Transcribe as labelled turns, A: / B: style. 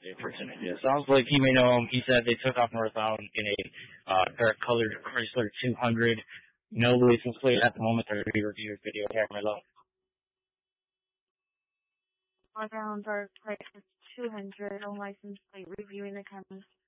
A: person. It sounds like he may know him. He said they took off northbound in a dark colored Chrysler 200. No license plate at the moment. They're review video camera low.
B: Northbound dark Chrysler 200, no license plate, reviewing the cameras.